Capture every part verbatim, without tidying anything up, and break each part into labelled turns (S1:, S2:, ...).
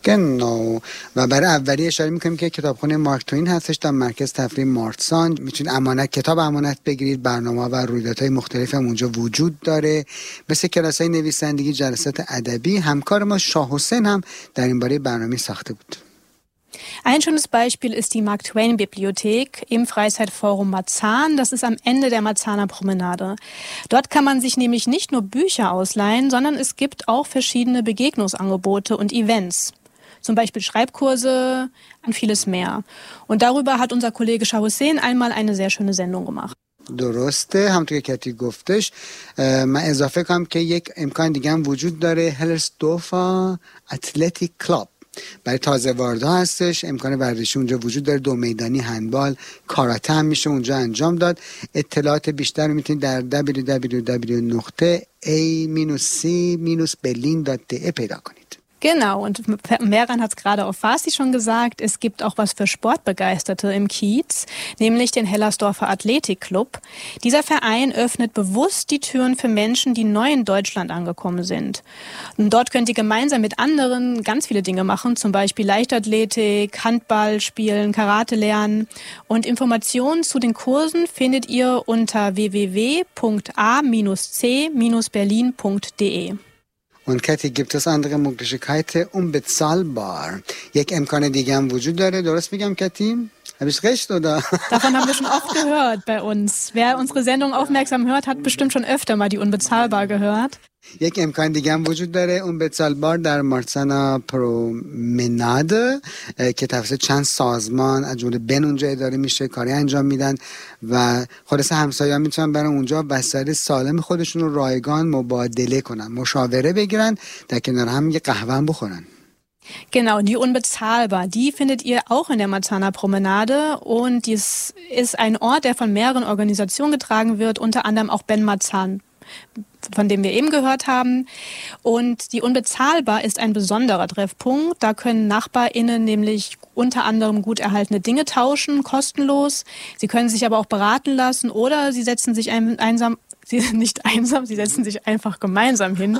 S1: genau. و برای اولیه اشاره میکنیم که کتابخونه مارک توین هستش در مرکز تفریح مارتسان. میتونید امانت کتاب امانت بگیرید. برنامه و رویدادهای مختلف هم اونجا وجود داره، مثل کلاس‌های نویسندگی، جلسات ادبی. همکار ما شاه حسین هم در این باره برنامه ساخته بود.
S2: Ein schönes Beispiel ist die Mark-Twain-Bibliothek im Freizeitforum Marzahn. Das ist am Ende der Marzahner Promenade. Dort kann man sich nämlich nicht nur Bücher ausleihen, sondern es gibt auch verschiedene Begegnungsangebote und Events. Zum Beispiel Schreibkurse und vieles mehr. Und darüber hat unser Kollege Shah Hussein einmal eine sehr schöne Sendung gemacht.
S1: درسته، همونطور که کتی گفتش. من اضافه کنم که یک امکان دیگه هم وجود داره، هلرسدورفا اتلتیک کلاب. برای تازه واردها هستش، امکان ورزشی اونجا وجود داره، دو میدانی، هندبال، کاراته هم میشه اونجا انجام داد. اطلاعات بیشتر رو میتونید در دبلیو دبلیو دبلیو دات ای سی برلین دات دی ای پیدا کنید.
S2: Genau, und Meran hat es gerade auf Farsi schon gesagt, es gibt auch was für Sportbegeisterte im Kiez, nämlich den Hellersdorfer Athletikclub. Dieser Verein öffnet bewusst die Türen für Menschen, die neu in Deutschland angekommen sind. Und dort könnt ihr gemeinsam mit anderen ganz viele Dinge machen, zum Beispiel Leichtathletik, Handball spielen, Karate lernen. Und Informationen zu den Kursen findet ihr unter w w w punkt a c berlin punkt d e.
S1: Und Kathi, gibt es andere Möglichkeiten unbezahlbar? یک امکان دیگه هم وجود داره، درست میگم کتی؟ Habe ich recht, oder?
S2: Davon haben wir schon oft gehört bei uns. Wer unsere Sendung aufmerksam hört, hat bestimmt schon öfter mal die unbezahlbar gehört.
S1: یک امکان دیگه هم وجود داره، اون بتالبار در مارسانا پرومناد که توسط چند سازمان از جمله بن اونجا اداره میشه، کاری انجام میدن و خلاص همسایه‌ها میتونن برن اونجا وسایل سالم خودشون رو رایگان مبادله کنن، مشاوره بگیرن، در کنار هم یه قهوه هم بخورن.
S2: Genau, die Unbezahlbar, die findet ihr auch in der Marzahner Promenade und dies ist ein Ort, der von mehreren Organisationen getragen wird, unter anderem auch Ben Marzahn, von dem wir eben gehört haben. Und die Unbezahlbar ist ein besonderer Treffpunkt. Da können NachbarInnen nämlich unter anderem gut erhaltene Dinge tauschen, kostenlos. Sie können sich aber auch beraten lassen oder sie setzen sich ein, einsam, sie sind nicht einsam, sie setzen sich einfach gemeinsam hin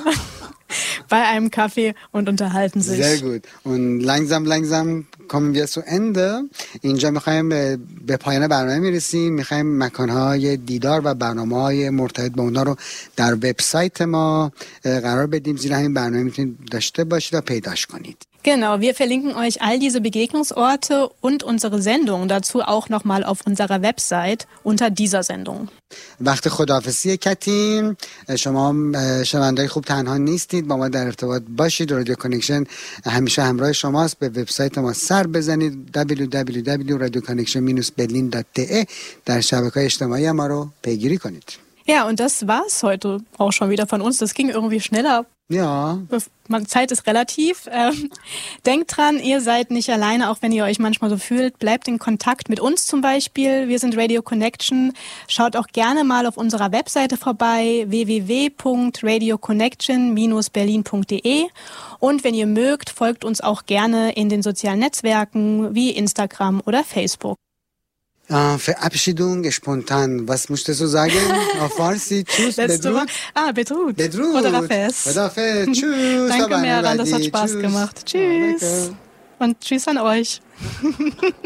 S2: bei einem Kaffee und unterhalten sich.
S1: Sehr gut. Und langsam, langsam kommen wir zu Ende. اینجا میخوایم به پایان برنامه میرسیم. میخوایم مکانهای دیدار و برنامه‌های مرتبط با اونا رو در وبسایت ما قرار بدیم. زیرا همین برنامه میتونید داشته باشید و پیداش کنید.
S2: Genau, wir verlinken euch all diese Begegnungsorte und unsere Sendung dazu auch nochmal auf unserer Website unter dieser Sendung.
S1: وقت خداحافظی کتیم. شما شنونده‌های خوب تنها نیستید، با ما در ارتباط باشید. رادیو کانکشن همیشه همراه شماست. به وبسایت ما سر بزنید دبلیو دبلیو دبلیو دات رادیو کانکشن برلین دات دی ای. در شبکه‌های اجتماعی ما رو پیگیری کنید.
S2: Ja, und das war's heute auch schon wieder von uns. Das ging irgendwie schneller.
S1: Ja.
S2: Man, Zeit ist relativ. Ähm, denkt dran, ihr seid nicht alleine, auch wenn ihr euch manchmal so fühlt. Bleibt in Kontakt mit uns zum Beispiel. Wir sind Radio Connection. Schaut auch gerne mal auf unserer Webseite vorbei, w w w punkt radio connection berlin punkt d e. Und wenn ihr mögt, folgt uns auch gerne in den sozialen Netzwerken wie Instagram oder Facebook.
S1: Verabschiedung spontan. Was möchtest du sagen auf Farsi? Tschüss, Bedrut.
S2: Ah, Bedrut.
S1: Bedrut.
S2: Oder Rafes.
S1: Rafes. Tschüss.
S2: Danke, Meran, das hat Spaß tschüss. gemacht. Tschüss. Ja, und tschüss an euch.